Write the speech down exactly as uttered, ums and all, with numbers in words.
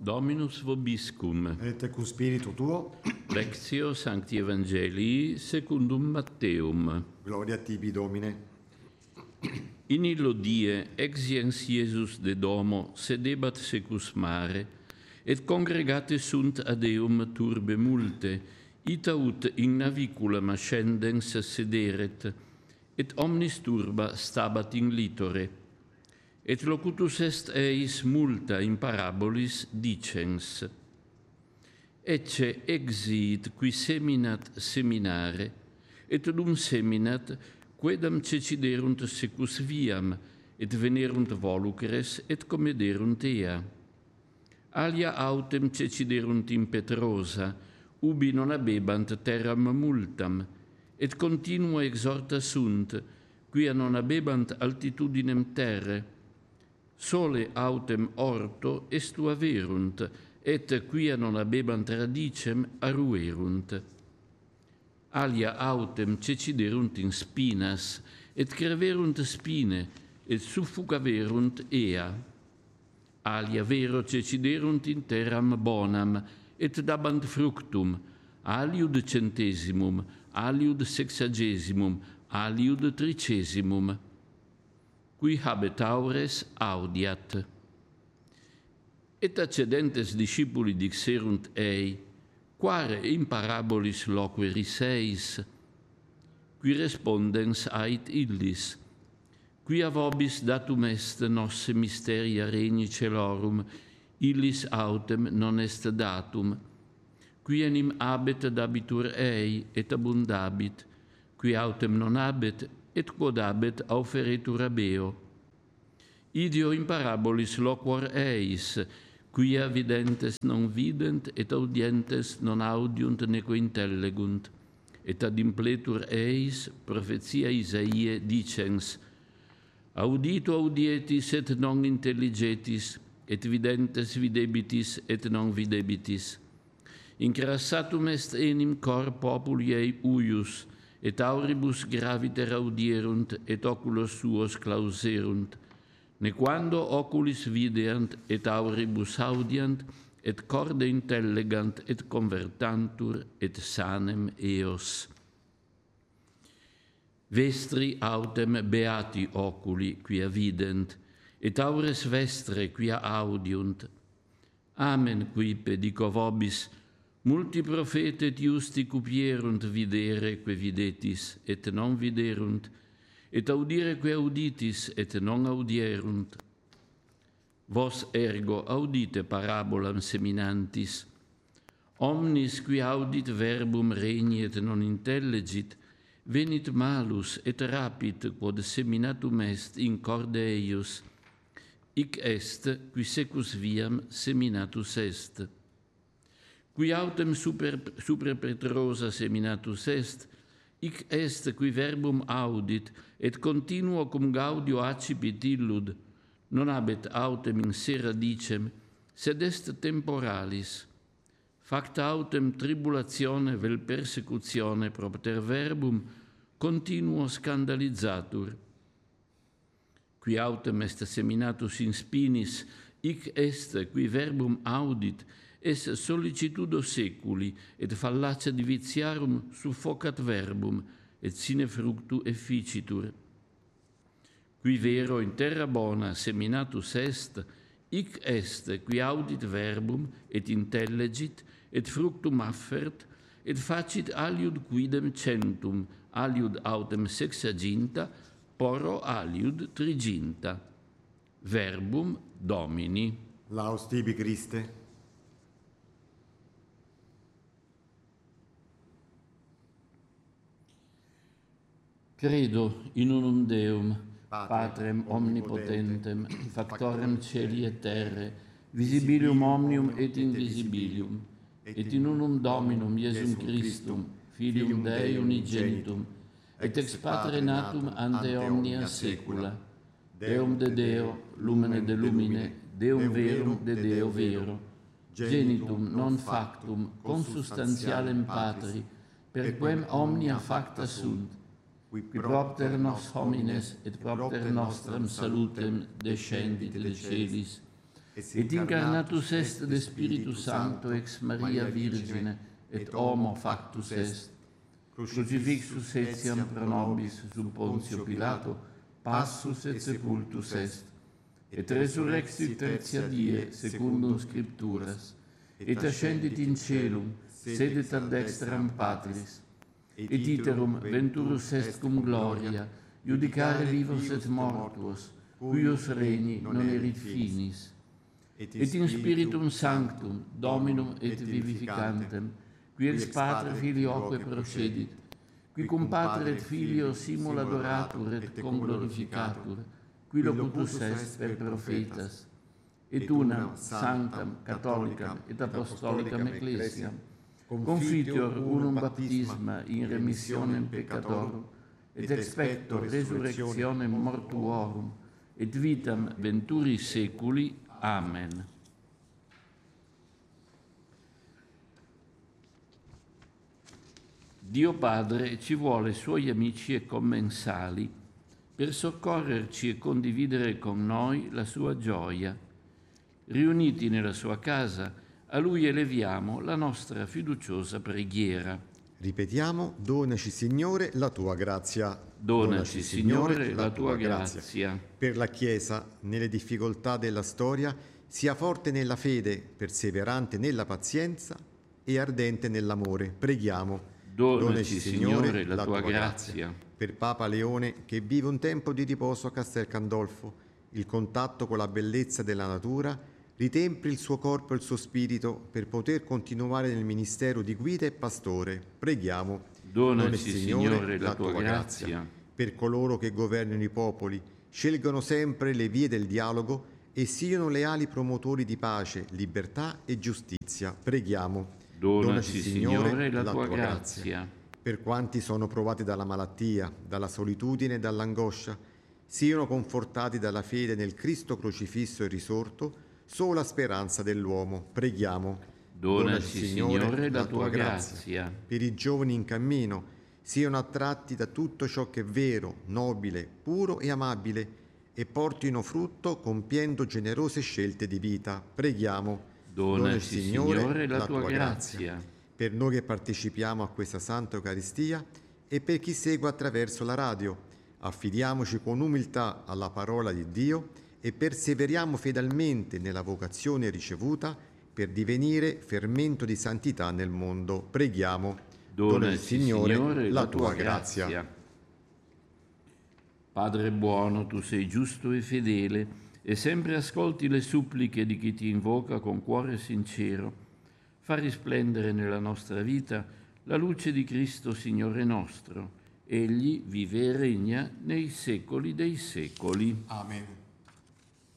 Dominus vobiscum. Et cum spiritu tuo. Lectio Sancti Evangelii secundum Matteum. Gloria tibi, Domine. In illo die exiens Iesus de domo sedebat secus mare, et congregate sunt ad eum turbe multe, ita ut in naviculum ascendens sederet, et omnis turba stabat in litore. Et locutus est eis multa in parabolis dicens: Ecce exiit qui seminat seminare, et dum seminat quedam ceciderunt secus viam, et venerunt volucres, et comederunt ea. Alia autem ceciderunt in Petrosa, ubi non habebant terram multam, et continua exhorta sunt, quia non habebant altitudinem terre. Sole autem orto estu averunt, et quia non habebant radicem aruerunt. Alia autem ceciderunt in spinas, et creverunt spine, et suffucaverunt ea. Alia vero ceciderunt in terram bonam, et dabant fructum, aliud centesimum, aliud sexagesimum, aliud tricesimum. Qui habet aures audiat. Et accedentes discipuli dixerunt ei: Quare in parabolis loque riseis? Qui respondens ait illis: Quia vobis datum est nosse mysteria regni celorum, illis autem non est datum. Qui enim habet dabitur ei, et abundabit, qui autem non habet, et quod habet auferetur abeo. Idio in parabolis loquor eis, quia videntes non vident, et audientes non audiunt neque intellegunt. Et ad impletur eis, profetia Isaie dicens: Audito audietis et non intelligetis, et videntes videbitis et non videbitis. Incrassatum est enim cor populi ei uius, et auribus graviter audierunt, et oculos suos clauserunt. Nequando oculis videant, et auribus audiant, et corde intellegant, et convertantur, et sanem eos. Vestri autem beati oculi, quia vident, et aures vestre, quia audiunt. Amen, quipe, dico vobis, multi profete et iusti cupierunt videre que videtis, et non viderunt, et audire que auditis, et non audierunt. Vos ergo audite parabolam seminantis. Omnis qui audit verbum regni et non intellegit, venit malus et rapit quod seminatum est in corde eius. Hic est qui secus viam seminatus est. Qui autem super, super Petrosa seminatus est, hic est qui verbum audit, et continuo cum gaudio accipit illud, non habet autem in se radicem, sed est temporalis. Facta autem tribulatione vel persecutione propter verbum, continuo scandalizatur. Qui autem est seminatus in spinis, hic est qui verbum audit, es sollicitudo seculi, et fallacia divitiarum suffocat verbum, et sine fructu efficitur. Qui vero in terra bona seminatus est, hic est qui audit verbum, et intellegit, et fructum affert, et facit aliud quidem centum, aliud autem sexaginta, porro aliud triginta. Verbum Domini. Laus tibi, Christe. Credo in unum Deum, Patrem omnipotentem, factorem celi et terre, visibilium omnium et invisibilium, et in unum Dominum Iesum Christum, Filium Dei unigenitum, et ex Patre natum ante omnia saecula, Deum de Deo, lumine de lumine, Deum verum de Deo vero, genitum non factum, consubstantialem Patri, per quem omnia facta sunt, qui propter nos homines et propter nostram salutem descendit de celis, et incarnatus est de Spiritus Sancto ex Maria Virgine, et homo factus est, crucifixus etiam pro nobis sub Pontio Pilato, passus et sepultus est, et resurrexit tertia die secundum Scripturas, et ascendit in caelum, sedet ad dextram Patris, et iterum venturus est cum gloria, judicare vivos et mortuos, cuius regni non erit finis, et in Spiritum Sanctum, Dominum et vivificantem, qui ex Patre Filioque procedit, qui cum Patre et Filio simul adoratur et conglorificatur, qui locutus est per prophetas, et unam sanctam, catholicam et apostolicam ecclesiam, confitior unum baptisma in remissionem peccatorum, et expector resurrectionem mortuorum, et vitam venturi seculi. Amen. Dio Padre ci vuole suoi amici e commensali per soccorrerci e condividere con noi la sua gioia. Riuniti nella sua casa, a Lui eleviamo la nostra fiduciosa preghiera. Ripetiamo: donaci, Signore, la tua grazia. Donaci, Signore, la tua grazia. Per la Chiesa, nelle difficoltà della storia, sia forte nella fede, perseverante nella pazienza e ardente nell'amore. Preghiamo. Donaci, Signore, la tua grazia. Per Papa Leone, che vive un tempo di riposo a Castel Gandolfo, il contatto con la bellezza della natura ritempli il suo corpo e il suo spirito per poter continuare nel ministero di guida e pastore. Preghiamo. Donaci, Signore, la tua grazia. Per coloro che governano i popoli, scelgano sempre le vie del dialogo e siano leali promotori di pace, libertà e giustizia. Preghiamo. Donaci, Signore, la tua grazia. Per quanti sono provati dalla malattia, dalla solitudine e dall'angoscia, siano confortati dalla fede nel Cristo crocifisso e risorto, sola speranza dell'uomo. Preghiamo. Donaci, Signore, la tua grazia. Per i giovani in cammino, siano attratti da tutto ciò che è vero, nobile, puro e amabile, e portino frutto compiendo generose scelte di vita. Preghiamo. Donaci, Signore, la tua grazia. Per noi che partecipiamo a questa Santa Eucaristia e per chi segue attraverso la radio, affidiamoci con umiltà alla parola di Dio e perseveriamo fedelmente nella vocazione ricevuta per divenire fermento di santità nel mondo. Preghiamo. Donaci, Signore, Signore, la tua grazia. grazia. Padre buono, tu sei giusto e fedele e sempre ascolti le suppliche di chi ti invoca con cuore sincero. Fa risplendere nella nostra vita la luce di Cristo, Signore nostro. Egli vive e regna nei secoli dei secoli. Amen.